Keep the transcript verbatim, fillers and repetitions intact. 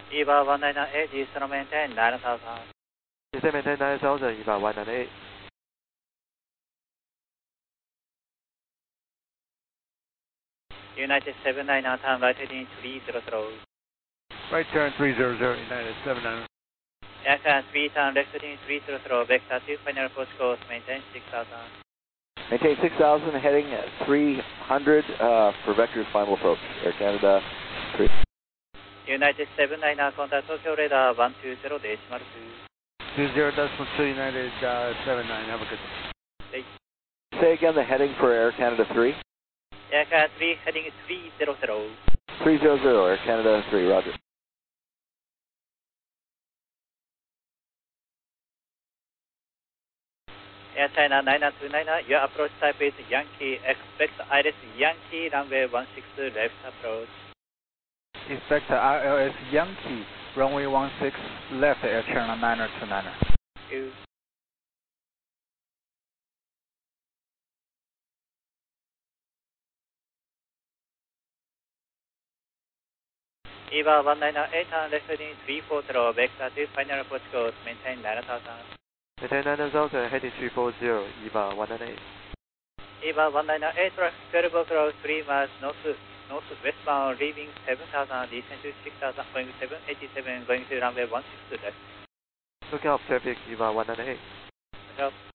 Eva one nine eight, descend maintain nine thousand. Descend maintain nine thousand, Eva one nine eight. United seven nine, time right heading three hundred. Right turn three hundred, United seven nine. Aircraft three time left heading three hundred, vector two, final approach course, maintain six thousand. Maintain six thousand, heading three hundred uh, for vector's final approach. Air Canada three. United seven nine, contact Tokyo radar one two zero decimal two. two zero decimal two, United uh, seven nine, have a good day. Say again the heading for Air Canada three. Aircraft three heading three hundred. three hundred, Air Canada three, roger. Air China nine two nine, your approach type is Yankee, expect Iris Yankee, runway one six left approach. Expect I L S Yankee, runway one six left, Air China nine two nine. Thank you. Eva one nine eight, left heading three forty, vector two, final approach course, maintain nine thousand. Maintain nine thousand, heading three forty, Eva one nine eight. Eva one nine eight, twelve o'clock, three miles north, northwestbound, leaving seven thousand, descend to six thousand, going seven eighty-seven, going to runway one six left. Looking up traffic, Eva one nine eight. Good job.